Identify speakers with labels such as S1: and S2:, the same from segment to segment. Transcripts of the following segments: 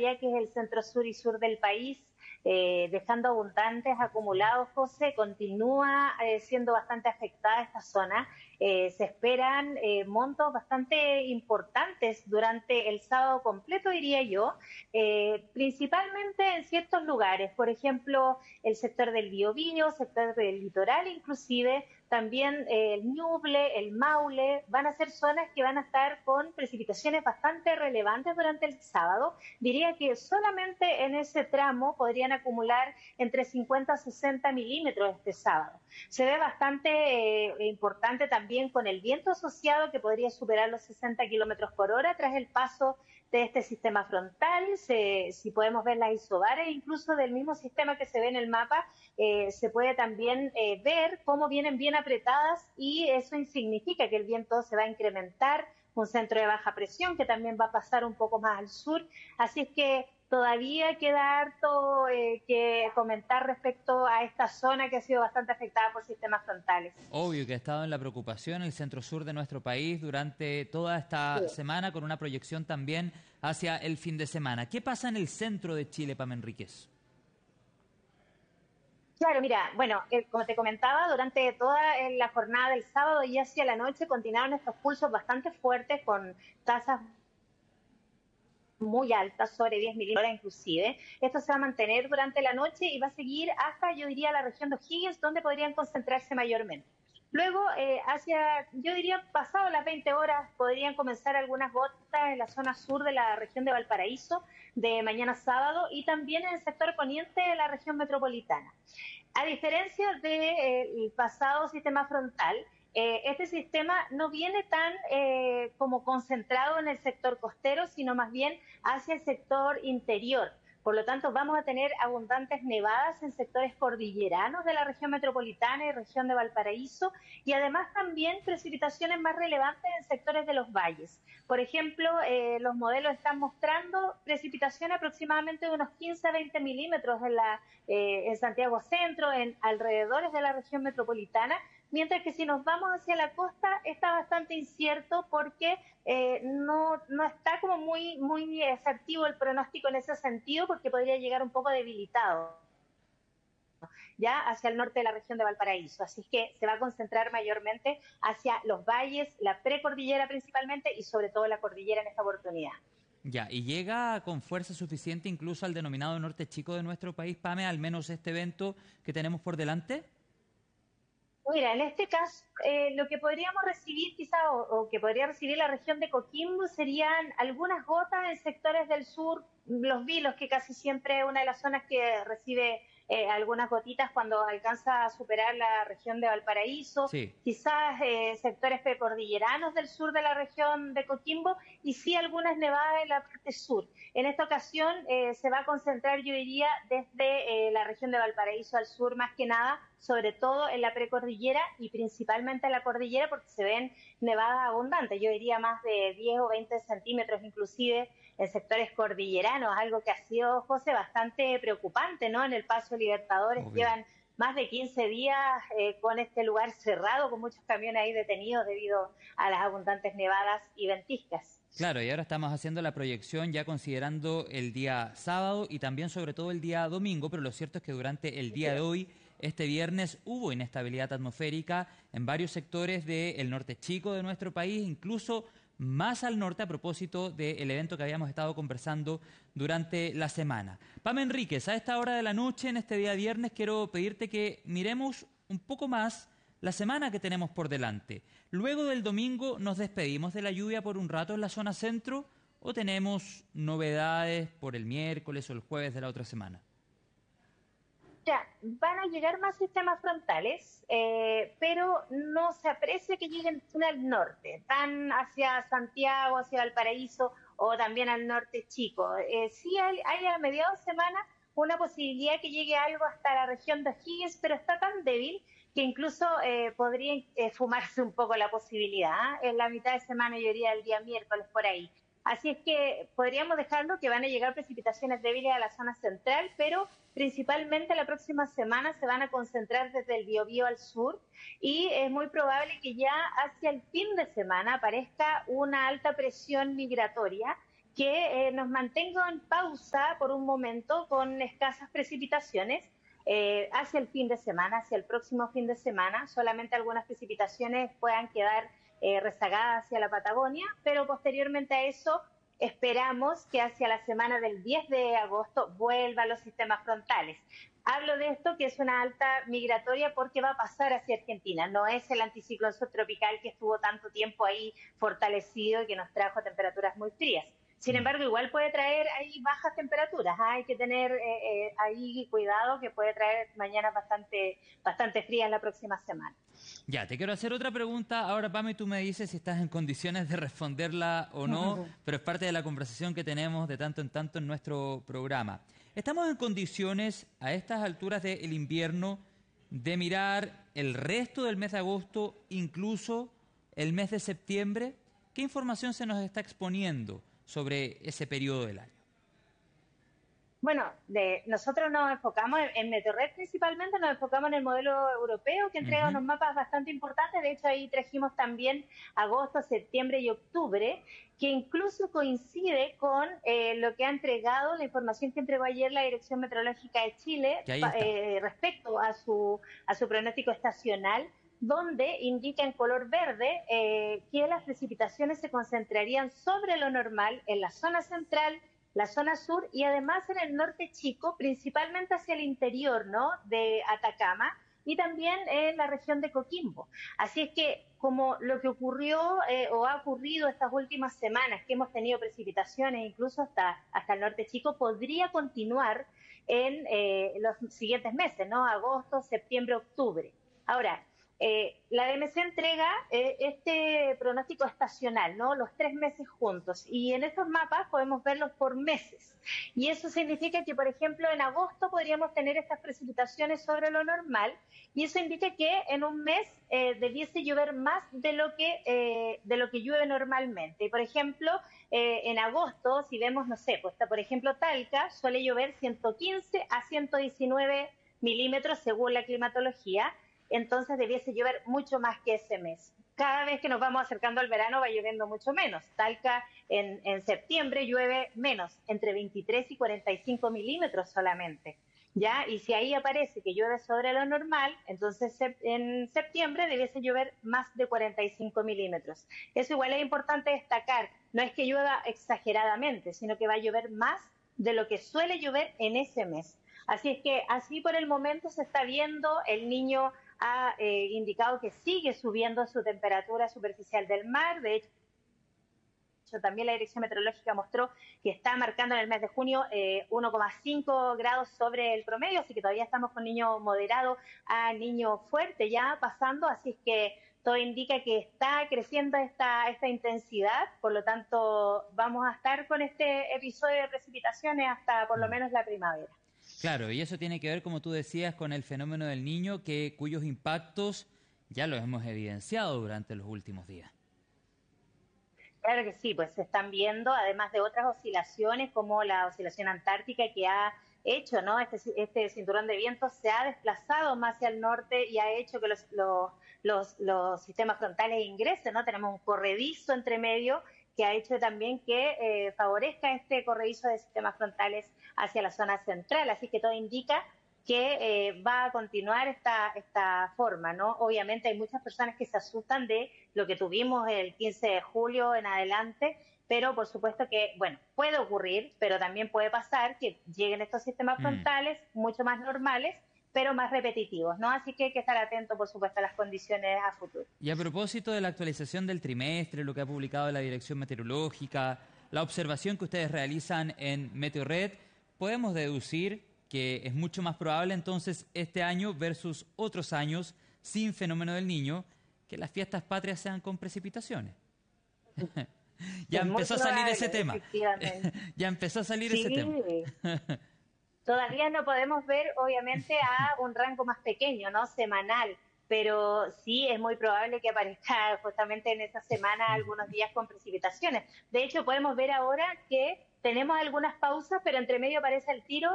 S1: ya que es el centro sur y sur del país, dejando abundantes acumulados, José, continúa siendo bastante afectada esta zona. Se esperan montos bastante importantes durante el sábado completo, diría yo, principalmente en ciertos lugares, por ejemplo, el sector del Biobío, sector del litoral inclusive, también el Ñuble, el Maule, van a ser zonas que van a estar con precipitaciones bastante relevantes durante el sábado. Diría que solamente en ese tramo podrían acumular entre 50 a 60 milímetros este sábado. Se ve bastante importante también con el viento asociado que podría superar los 60 kilómetros por hora tras el paso de este sistema frontal. Si podemos ver las isobares, incluso del mismo sistema que se ve en el mapa, se puede también ver cómo vienen bien apretadas y eso significa que el viento se va a incrementar, un centro de baja presión que también va a pasar un poco más al sur, así es que todavía queda harto que comentar respecto a esta zona que ha sido bastante afectada por sistemas frontales.
S2: Obvio que ha estado en la preocupación el centro sur de nuestro país durante toda esta
S1: Sí.
S2: semana, con una proyección también hacia el fin de semana. ¿Qué pasa en el centro de Chile, Pam Enríquez?
S1: Claro, mira, bueno, como te comentaba, durante toda la jornada del sábado y hacia la noche continuaron estos pulsos bastante fuertes con tasas muy altas, sobre 10 milímetros inclusive. Esto se va a mantener durante la noche y va a seguir hasta, yo diría, la región de O'Higgins, donde podrían concentrarse mayormente. Luego, yo diría, pasado las 20 horas, podrían comenzar algunas gotas en la zona sur de la región de Valparaíso de mañana sábado y también en el sector poniente de la región metropolitana. A diferencia del pasado sistema frontal, este sistema no viene tan como concentrado en el sector costero, sino más bien hacia el sector interior. Por lo tanto, vamos a tener abundantes nevadas en sectores cordilleranos de la región metropolitana y región de Valparaíso, y además también precipitaciones más relevantes en sectores de los valles. Por ejemplo, los modelos están mostrando precipitación aproximadamente de unos 15 a 20 milímetros en Santiago Centro, en alrededores de la región metropolitana, mientras que si nos vamos hacia la costa está bastante incierto porque no está como muy efectivo el pronóstico en ese sentido, porque podría llegar un poco debilitado ya hacia el norte de la región de Valparaíso. Así es que se va a concentrar mayormente hacia los valles, la precordillera principalmente y sobre todo la cordillera en esta oportunidad.
S2: Ya, y llega con fuerza suficiente incluso al denominado norte chico de nuestro país, Pame, al menos este evento que tenemos por delante.
S1: Mira, en este caso, lo que podríamos recibir quizá o que podría recibir la región de Coquimbo serían algunas gotas en sectores del sur, Los Vilos, que casi siempre es una de las zonas que recibe algunas gotitas cuando alcanza a superar la región de Valparaíso,
S2: Sí.
S1: quizás sectores precordilleranos del sur de la región de Coquimbo y sí algunas nevadas en la parte sur. En esta ocasión se va a concentrar, yo diría, desde la región de Valparaíso al sur más que nada, sobre todo en la precordillera y principalmente en la cordillera porque se ven nevadas abundantes, yo diría más de 10 o 20 centímetros inclusive en sectores cordilleranos, algo que ha sido, José, bastante preocupante, ¿no? En el Paso Libertadores
S2: Obvio.
S1: llevan más de 15 días con este lugar cerrado, con muchos camiones ahí detenidos debido a las abundantes nevadas y ventiscas.
S2: Claro, y ahora estamos haciendo la proyección ya considerando el día sábado y también sobre todo el día domingo, pero lo cierto es que durante el día de hoy, este viernes, hubo inestabilidad atmosférica en varios sectores del norte chico de nuestro país, incluso más al norte a propósito del evento que habíamos estado conversando durante la semana. Pam Enríquez, a esta hora de la noche, en este día viernes, quiero pedirte que miremos un poco más la semana que tenemos por delante. Luego del domingo, ¿nos despedimos de la lluvia por un rato en la zona centro o tenemos novedades por el miércoles o el jueves de la otra semana?
S1: Ya, van a llegar más sistemas frontales, pero no se aprecia que lleguen al norte, tan hacia Santiago, hacia Valparaíso o también al norte chico. Sí hay a mediados de semana una posibilidad que llegue algo hasta la región de O'Higgins, pero está tan débil que incluso podría fumarse un poco la posibilidad, ¿eh? En la mitad de semana, yo diría el día miércoles por ahí. Así es que podríamos dejarlo que van a llegar precipitaciones débiles a la zona central, pero principalmente la próxima semana se van a concentrar desde el Biobío al sur y es muy probable que ya hacia el fin de semana aparezca una alta presión migratoria que nos mantenga en pausa por un momento con escasas precipitaciones hacia el fin de semana, hacia el próximo fin de semana. Solamente algunas precipitaciones puedan quedar rezagadas hacia la Patagonia, pero posteriormente a eso esperamos que hacia la semana del 10 de agosto vuelvan los sistemas frontales. Hablo de esto que es una alta migratoria porque va a pasar hacia Argentina, no es el anticiclón subtropical que estuvo tanto tiempo ahí fortalecido y que nos trajo temperaturas muy frías. Sin embargo, igual puede traer ahí bajas temperaturas, hay que tener ahí cuidado que puede traer mañanas bastante frías la próxima semana.
S2: Ya, te quiero hacer otra pregunta. Ahora, Pame, tú me dices si estás en condiciones de responderla o no, pero es parte de la conversación que tenemos de tanto en tanto en nuestro programa. ¿Estamos en condiciones a estas alturas del invierno de mirar el resto del mes de agosto, incluso el mes de septiembre? ¿Qué información se nos está exponiendo sobre ese periodo del año?
S1: Bueno, nosotros nos enfocamos en Meteorred principalmente, nos enfocamos en el modelo europeo que entrega unos mapas bastante importantes. De hecho, ahí trajimos también agosto, septiembre y octubre, que incluso coincide con lo que ha entregado, la información que entregó ayer la Dirección Meteorológica de Chile respecto a su pronóstico estacional, donde indica en color verde que las precipitaciones se concentrarían sobre lo normal en la zona central, la zona sur y además en el norte chico, principalmente hacia el interior, ¿no?, de Atacama y también en la región de Coquimbo. Así es que como lo que ocurrió o ha ocurrido estas últimas semanas, que hemos tenido precipitaciones incluso hasta el norte chico, podría continuar en los siguientes meses, ¿no?, agosto, septiembre, octubre. Ahora, la DMC entrega este pronóstico estacional, ¿no?, los 3 meses juntos, y en estos mapas podemos verlos por meses. Y eso significa que, por ejemplo, en agosto podríamos tener estas precipitaciones sobre lo normal, y eso indica que en un mes debiese llover más de lo que llueve normalmente. Y, por ejemplo, en agosto, si vemos, no sé, pues por ejemplo, Talca suele llover 115 a 119 milímetros según la climatología, entonces debiese llover mucho más que ese mes. Cada vez que nos vamos acercando al verano va lloviendo mucho menos. Talca en septiembre llueve menos, entre 23 y 45 milímetros solamente, ¿ya? Y si ahí aparece que llueve sobre lo normal, entonces en septiembre debiese llover más de 45 milímetros. Eso igual es importante destacar. No es que llueva exageradamente, sino que va a llover más de lo que suele llover en ese mes. Así es que así por el momento se está viendo. El Niño ha indicado que sigue subiendo su temperatura superficial del mar. De hecho, también la Dirección Meteorológica mostró que está marcando en el mes de junio 1,5 grados sobre el promedio, así que todavía estamos con niño moderado a niño fuerte ya pasando, así es que todo indica que está creciendo esta intensidad, por lo tanto vamos a estar con este episodio de precipitaciones hasta por lo menos la primavera.
S2: Claro, y eso tiene que ver, como tú decías, con el fenómeno del Niño, cuyos impactos ya los hemos evidenciado durante los últimos días.
S1: Claro que sí, pues se están viendo, además de otras oscilaciones, como la oscilación antártica que ha hecho, ¿no? Este cinturón de viento se ha desplazado más hacia el norte y ha hecho que los sistemas frontales ingresen, ¿no? Tenemos un corredizo entre medio que ha hecho también que favorezca este corredizo de sistemas frontales hacia la zona central, así que todo indica que va a continuar esta forma, ¿no? Obviamente hay muchas personas que se asustan de lo que tuvimos el 15 de julio en adelante, pero por supuesto que, bueno, puede ocurrir, pero también puede pasar que lleguen estos sistemas frontales mucho más normales, pero más repetitivos, ¿no? Así que hay que estar atento, por supuesto, a las condiciones a futuro.
S2: Y a propósito de la actualización del trimestre, lo que ha publicado la Dirección Meteorológica, la observación que ustedes realizan en Meteorred, podemos deducir que es mucho más probable entonces este año versus otros años sin fenómeno del Niño, que las fiestas patrias sean con precipitaciones. Ya empezó a salir ese tema. Ya empezó a salir ese tema.
S1: Todavía no podemos ver, obviamente, a un rango más pequeño, ¿no? Semanal, pero sí es muy probable que aparezca justamente en esa semana algunos días con precipitaciones. De hecho, podemos ver ahora que tenemos algunas pausas, pero entre medio aparece al tiro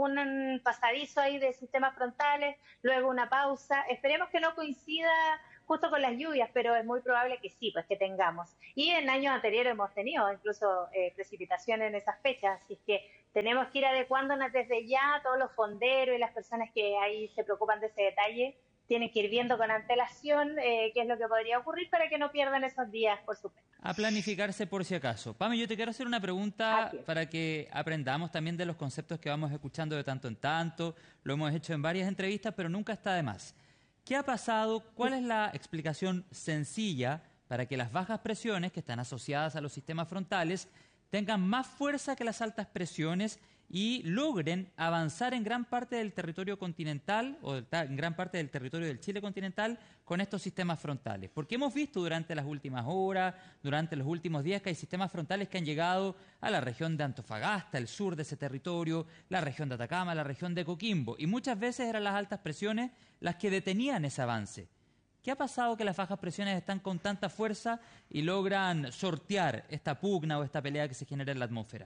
S1: un pasadizo ahí de sistemas frontales, luego una pausa. Esperemos que no coincida justo con las lluvias, pero es muy probable que sí, pues que tengamos. Y en años anteriores hemos tenido incluso precipitación en esas fechas, así que tenemos que ir adecuándonos desde ya, todos los fonderos y las personas que ahí se preocupan de ese detalle, tienen que ir viendo con antelación qué es lo que podría ocurrir para que no pierdan esos días, por supuesto.
S2: A planificarse por si acaso. Pame, yo te quiero hacer una pregunta
S1: Así es.
S2: para que aprendamos también de los conceptos que vamos escuchando de tanto en tanto. Lo hemos hecho en varias entrevistas, pero nunca está de más. ¿Qué ha pasado? ¿Cuál es la explicación sencilla para que las bajas presiones que están asociadas a los sistemas frontales tengan más fuerza que las altas presiones y logren avanzar en gran parte del territorio continental o en gran parte del territorio del Chile continental con estos sistemas frontales? Porque hemos visto durante las últimas horas, durante los últimos días, que hay sistemas frontales que han llegado a la región de Antofagasta, el sur de ese territorio, la región de Atacama, la región de Coquimbo, y muchas veces eran las altas presiones las que detenían ese avance. ¿Qué ha pasado que las bajas presiones están con tanta fuerza y logran sortear esta pugna o esta pelea que se genera en la atmósfera?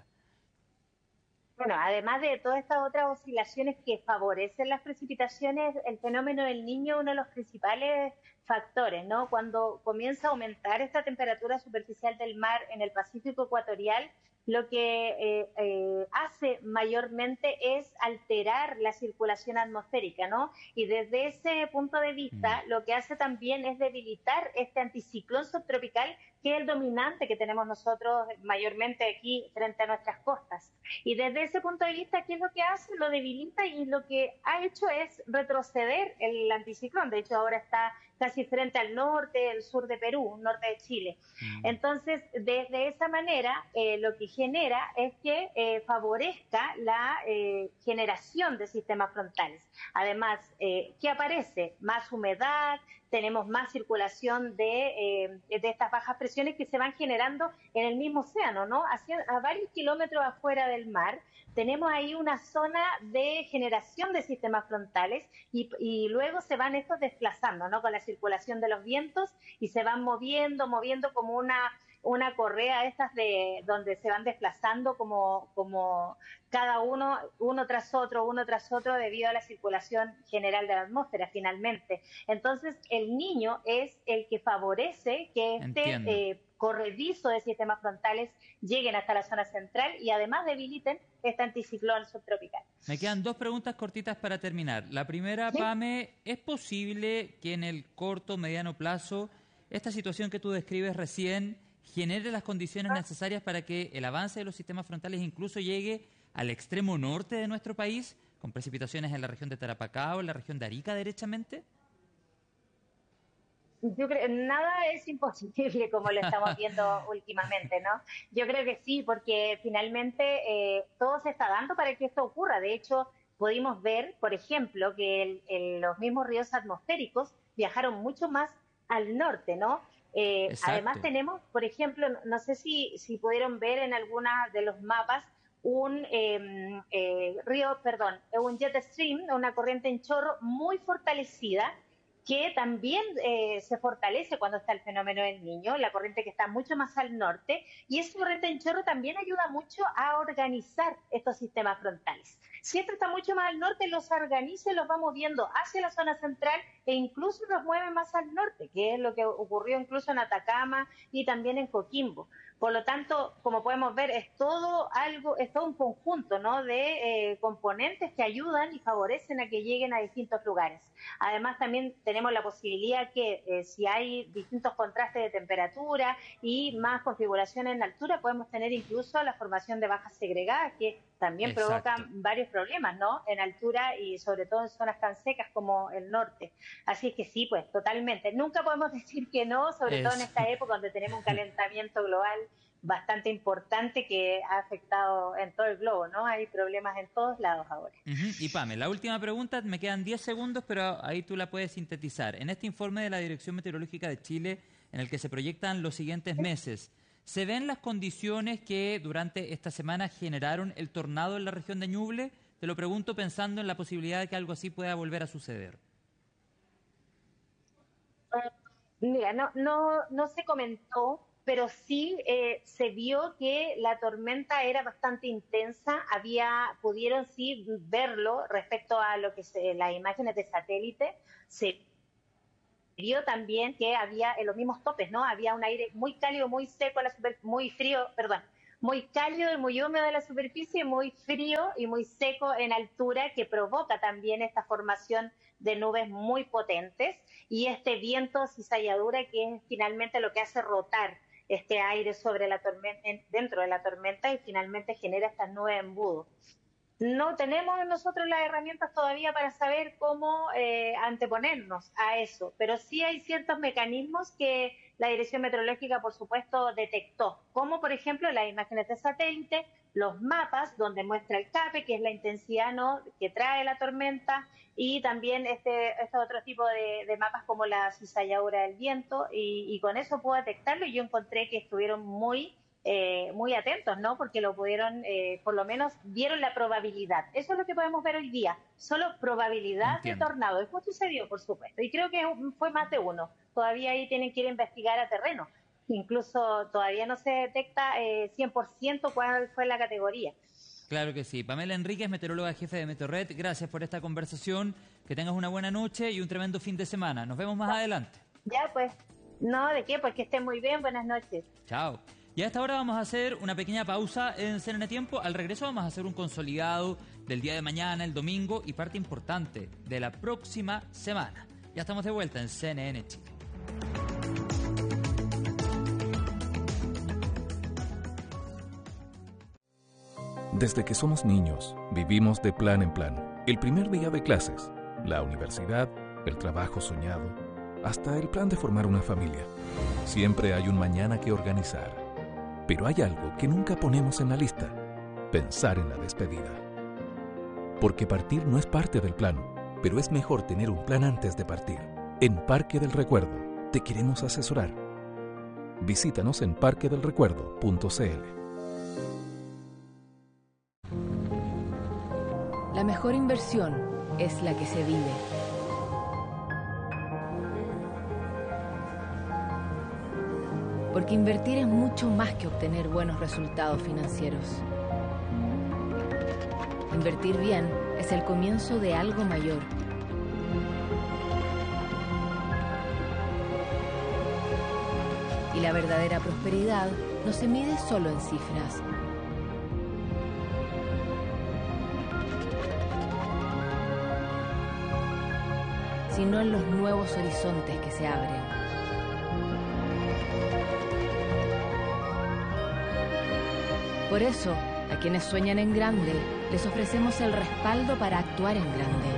S1: Bueno, además de todas estas otras oscilaciones que favorecen las precipitaciones, el fenómeno del Niño es uno de los principales factores, ¿no? Cuando comienza a aumentar esta temperatura superficial del mar en el Pacífico ecuatorial, lo que hace mayormente es alterar la circulación atmosférica, ¿no? Y desde ese punto de vista, lo que hace también es debilitar este anticiclón subtropical, que es el dominante que tenemos nosotros mayormente aquí frente a nuestras costas. Y desde ese punto de vista, ¿qué es lo que hace? Lo debilita, y lo que ha hecho es retroceder el anticiclón. De hecho, ahora está casi frente al norte, el sur de Perú, norte de Chile. Entonces, desde esa manera, lo que genera es que favorezca la generación de sistemas frontales. Además, ¿qué aparece? Más humedad, tenemos más circulación de estas bajas presiones que se van generando en el mismo océano, ¿no? A varios kilómetros afuera del mar, tenemos ahí una zona de generación de sistemas frontales, y luego se van estos desplazando, ¿no? Con la circulación de los vientos, y se van moviendo como una correa estas de donde se van desplazando como cada uno tras otro debido a la circulación general de la atmósfera finalmente. Entonces el Niño es el que favorece que este corredizo de sistemas frontales lleguen hasta la zona central y además debiliten este anticiclón subtropical.
S2: Me quedan dos preguntas cortitas para terminar. La primera,
S1: ¿Sí?
S2: Pame, ¿es posible que en el corto o mediano plazo esta situación que tú describes recién genere las condiciones necesarias para que el avance de los sistemas frontales incluso llegue al extremo norte de nuestro país, con precipitaciones en la región de Tarapacá o en la región de Arica derechamente?
S1: Yo creo, nada es imposible como lo estamos viendo últimamente, ¿no? Yo creo que sí, porque finalmente todo se está dando para que esto ocurra. De hecho, pudimos ver, por ejemplo, que los mismos ríos atmosféricos viajaron mucho más al norte, ¿no? Además
S2: Exacto.
S1: tenemos, por ejemplo, no sé si pudieron ver en alguna de los mapas un un jet stream, una corriente en chorro muy fortalecida, que también se fortalece cuando está el fenómeno del Niño, la corriente que está mucho más al norte, y esa corriente en chorro también ayuda mucho a organizar estos sistemas frontales. Si esto está mucho más al norte, los organiza y los va moviendo hacia la zona central, e incluso los mueve más al norte, que es lo que ocurrió incluso en Atacama y también en Coquimbo. Por lo tanto, como podemos ver, es todo un conjunto, ¿no?, de componentes que ayudan y favorecen a que lleguen a distintos lugares. Además, también tenemos la posibilidad que si hay distintos contrastes de temperatura y más configuración en altura, podemos tener incluso la formación de bajas segregadas, que también provocan varios problemas, ¿no?, en altura y sobre todo en zonas tan secas como el norte. Así que sí, pues totalmente. Nunca podemos decir que no, sobre todo en esta época donde tenemos un calentamiento global bastante importante que ha afectado en todo el globo, ¿no? Hay problemas en todos lados ahora.
S2: Y Pame, la última pregunta, me quedan 10 segundos, pero ahí tú la puedes sintetizar. En este informe de la Dirección Meteorológica de Chile, en el que se proyectan los siguientes meses, ¿se ven las condiciones que durante esta semana generaron el tornado en la región de Ñuble? Te lo pregunto pensando en la posibilidad de que algo así pueda volver a suceder.
S1: Mira, no se comentó, pero sí se vio que la tormenta era bastante intensa. Pudieron sí verlo respecto a lo que las imágenes de satélite. Se vio también que había en los mismos topes, ¿no? Había un aire muy cálido, muy seco, muy frío, perdón, muy cálido y muy húmedo en la superficie, muy frío y muy seco en altura, que provoca también esta formación de nubes muy potentes y este viento cizalladura, que es finalmente lo que hace rotar este aire sobre la tormenta, dentro de la tormenta, y finalmente genera estas nubes embudo. No tenemos nosotros las herramientas todavía para saber cómo anteponernos a eso, pero sí hay ciertos mecanismos que la Dirección Meteorológica, por supuesto, detectó, como por ejemplo las imágenes de satélite, los mapas donde muestra el CAPE, que es la intensidad, ¿no?, que trae la tormenta, y también este otro tipo de mapas como la cizalladura del viento, y con eso puedo detectarlo, y yo encontré que estuvieron muy atentos, ¿no? Porque lo pudieron, por lo menos vieron la probabilidad. Eso es lo que podemos ver hoy día, solo probabilidad de tornado. Después sucedió, por supuesto, y creo que fue más de uno. Todavía ahí tienen que ir a investigar a terreno. Incluso todavía no se detecta 100% cuál fue la categoría.
S2: Claro que sí. Pamela Enríquez, meteoróloga jefe de Meteorred, gracias por esta conversación. Que tengas una buena noche y un tremendo fin de semana. Nos vemos más adelante.
S1: Ya, pues. No, ¿de qué? Pues que estén muy bien. Buenas noches.
S2: Chao. Y a esta hora vamos a hacer una pequeña pausa en CNN Tiempo. Al regreso vamos a hacer un consolidado del día de mañana, el domingo, y parte importante de la próxima semana. Ya estamos de vuelta en CNN Chile.
S3: Desde que somos niños, vivimos de plan en plan. El primer día de clases, la universidad, el trabajo soñado, hasta el plan de formar una familia. Siempre hay un mañana que organizar. Pero hay algo que nunca ponemos en la lista: pensar en la despedida. Porque partir no es parte del plan, pero es mejor tener un plan antes de partir. En Parque del Recuerdo te queremos asesorar. Visítanos en parquedelrecuerdo.cl.
S4: La mejor inversión es la que se vive. Porque invertir es mucho más que obtener buenos resultados financieros. Invertir bien es el comienzo de algo mayor. Y la verdadera prosperidad no se mide solo en cifras. Sino en los nuevos horizontes que se abren. Por eso, a quienes sueñan en grande, les ofrecemos el respaldo para actuar en grande.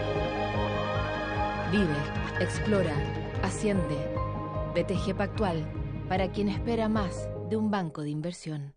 S4: Vive, explora, asciende. BTG Pactual, para quien espera más de un banco de inversión.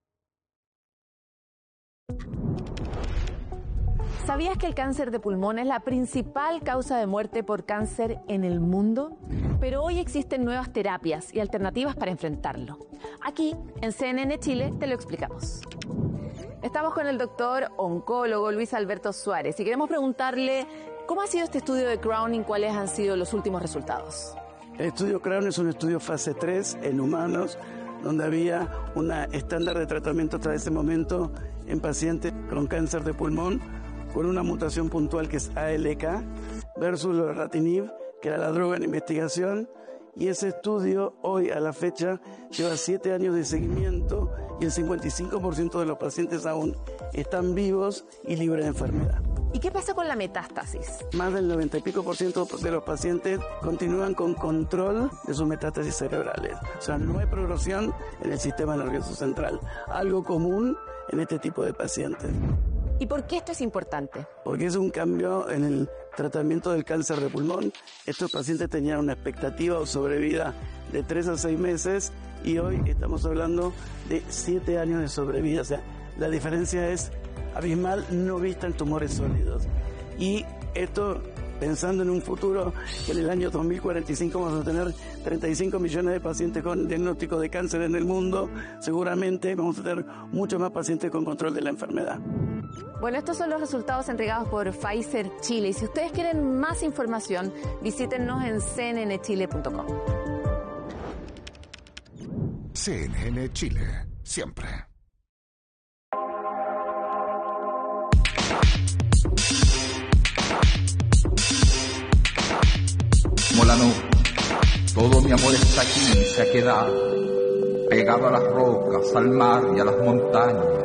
S5: ¿Sabías que el cáncer de pulmón es la principal causa de muerte por cáncer en el mundo? Pero hoy existen nuevas terapias y alternativas para enfrentarlo. Aquí, en CNN Chile, te lo explicamos. Estamos con el doctor oncólogo Luis Alberto Suárez y queremos preguntarle cómo ha sido este estudio de Crown y cuáles han sido los últimos resultados.
S6: El estudio Crown es un estudio fase 3 en humanos, donde había un estándar de tratamiento hasta ese momento en pacientes con cáncer de pulmón, con una mutación puntual que es ALK, versus lorlatinib, que era la droga en investigación, y ese estudio hoy a la fecha lleva 7 años de seguimiento y el 55% de los pacientes aún están vivos y libres de enfermedad.
S5: ¿Y qué pasa con la metástasis?
S6: Más del 90 y pico % de los pacientes continúan con control de sus metástasis cerebrales. O sea, no hay progresión en el sistema nervioso central, algo común en este tipo de pacientes.
S5: ¿Y por qué esto es importante?
S6: Porque es un cambio en el tratamiento del cáncer de pulmón. Estos pacientes tenían una expectativa o sobrevida de 3 a 6 meses y hoy estamos hablando de 7 años de sobrevida. O sea, la diferencia es abismal, no vista en tumores sólidos. Y esto, pensando en un futuro, que en el año 2045 vamos a tener 35 millones de pacientes con diagnóstico de cáncer en el mundo, seguramente vamos a tener muchos más pacientes con control de la enfermedad.
S5: Bueno, estos son los resultados entregados por Pfizer Chile. Y si ustedes quieren más información, visítennos en cnnchile.com.
S7: CNN Chile, siempre.
S8: Molano Todo mi amor está aquí, se ha quedado, pegado a las rocas, al mar y a las montañas.